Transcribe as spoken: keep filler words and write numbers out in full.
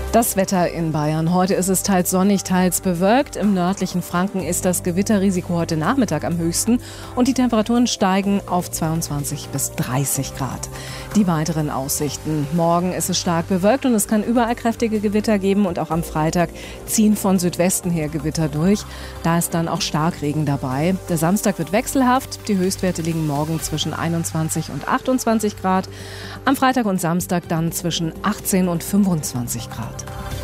Das Wetter in Bayern. Heute ist es teils sonnig, teils bewölkt. Im nördlichen Franken ist das Gewitterrisiko heute Nachmittag am höchsten und die Temperaturen steigen auf zweiundzwanzig bis dreißig Grad. Die weiteren Aussichten. Morgen ist es stark bewölkt und es kann überall kräftige Gewitter geben und auch am Freitag ziehen von Südwesten her Gewitter durch. Da ist dann auch Starkregen dabei. Der Samstag wird wechselhaft. Die Höchstwerte liegen morgen zwischen einundzwanzig und achtundzwanzig Grad. Am Freitag und Samstag dann zwischen achtzehn und fünfundzwanzig Grad.